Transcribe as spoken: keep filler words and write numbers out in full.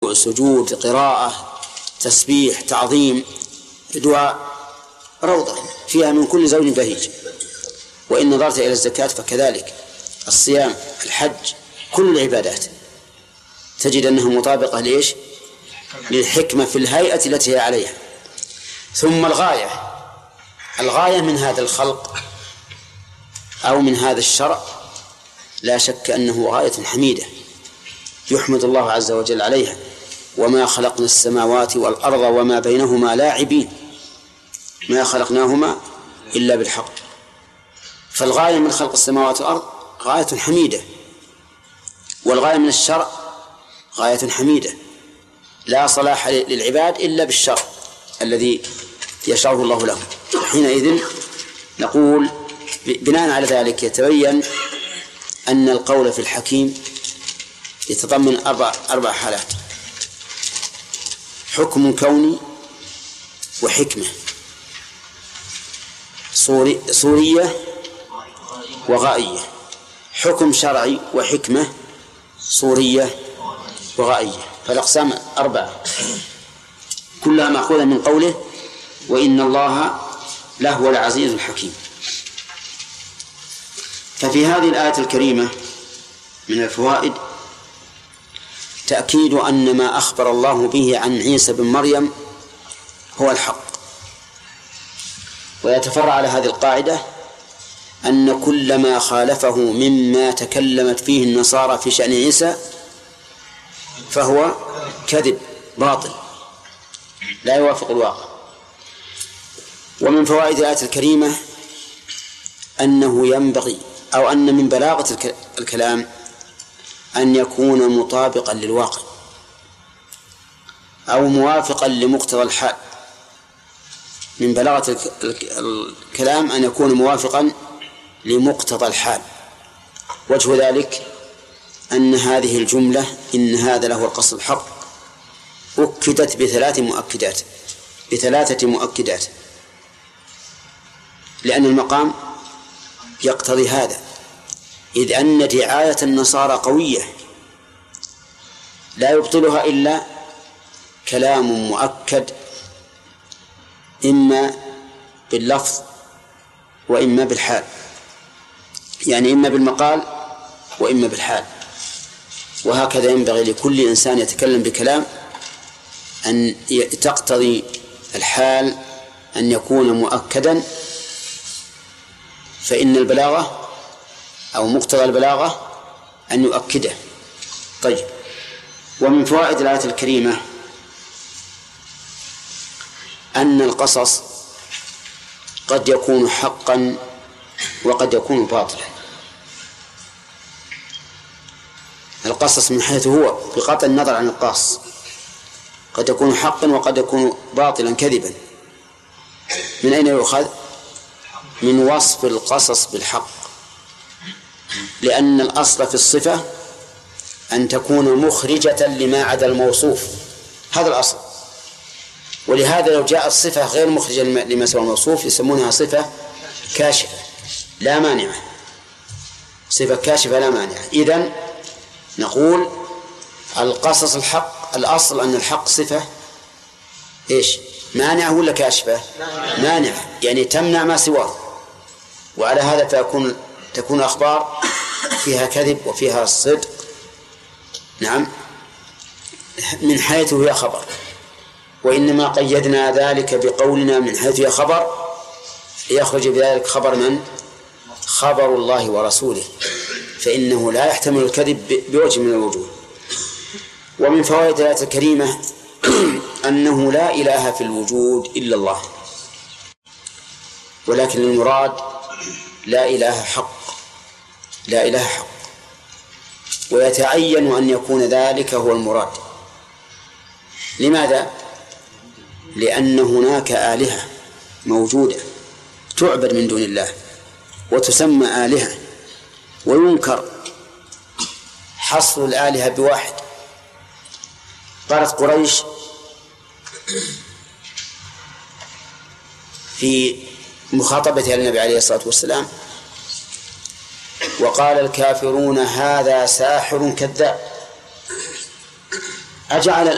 ركوع سجود قراءة تسبيح تعظيم دعاء روضة فيها من كل زوج بهيج. وإن نظرت إلى الزكاة فكذلك، الصيام الحج كل العبادات تجد أنها مطابقة ليش؟ للحكمة في الهيئة التي هي عليها. ثم الغاية الغاية من هذا الخلق أو من هذا الشرع لا شك أنه غاية حميدة يحمد الله عز وجل عليها. وما خلقنا السماوات والأرض وما بينهما لاعبين ما خلقناهما إلا بالحق. فالغاية من خلق السماوات والأرض غاية حميدة، والغاية من الشرع غاية حميدة لا صلاح للعباد إلا بالشرع الذي يشرعه الله لهم. حينئذ نقول بناء على ذلك يتبين أن القول في الحكيم يتضمن أربع, أربع حالات: حكم كوني وحكمة صوري صورية وغائية، حكم شرعي وحكمة صورية وغائية. فالأقسام أربعة كلها مأخوذة من قوله وإن الله لهو العزيز الحكيم. ففي هذه الآية الكريمة من الفوائد تأكيد أن ما أخبر الله به عن عيسى بن مريم هو الحق. ويتفرع على هذه القاعدة أن كل ما خالفه مما تكلمت فيه النصارى في شأن عيسى فهو كذب باطل لا يوافق الواقع. ومن فوائد الآية الكريمة أنه ينبغي أو أن من بلاغة الكلام أن يكون مطابقا للواقع أو موافقا لمقتضى الحال. من بلاغة الكلام أن يكون موافقا لمقتضى الحال. وجه ذلك أن هذه الجملة إن هذا له القصد الحق أكدت بثلاث مؤكدات بثلاثة مؤكدات لأن المقام يقتضي هذا، إذ أن دعاية النصارى قوية لا يبطلها إلا كلام مؤكد إما باللفظ وإما بالحال، يعني إما بالمقال وإما بالحال. وهكذا ينبغي لكل إنسان يتكلم بكلام أن تقتضي الحال أن يكون مؤكدا، فإن البلاغة أو مقتضى البلاغة أن يؤكده. طيب، ومن فوائد الآية الكريمة أن القصص قد يكون حقا وقد يكون باطلا. القصص من حيث هو بقطع النظر عن القاص قد يكون حقا وقد يكون باطلا كذبا. من أين يؤخذ؟ من وصف القصص بالحق، لأن الأصل في الصفة أن تكون مخرجة لما عدا الموصوف، هذا الأصل. ولهذا لو جاءت صفة غير مخرجة لما سوى الموصوف يسمونها صفة كاشفة لا مانعة، صفة كاشفة لا مانعة. إذن نقول القصص الحق، الأصل أن الحق صفة إيش؟ مانعة ولا كاشفة؟ مانعة، يعني تمنع ما سواه. وعلى هذا فيكون تكون أخبار فيها كذب وفيها صدق، نعم، من حيث هي خبر. وإنما قيدنا ذلك بقولنا من حيث هي خبر يخرج بذلك خبر من؟ خبر الله ورسوله، فإنه لا يحتمل الكذب بوجه من الوجوه. ومن فوائد الآية الكريمة أنه لا إله في الوجود إلا الله، ولكن المراد لا إله حق، لا إله حق، ويتعين أن يكون ذلك هو المراد. لماذا؟ لأن هناك آلهة موجودة تعبد من دون الله وتسمى آلهة، وينكر حصر الآلهة بواحد. قالت قريش في مخاطبتها للنبي عليه الصلاة والسلام: وقال الكافرون هذا ساحر كذاب أجعل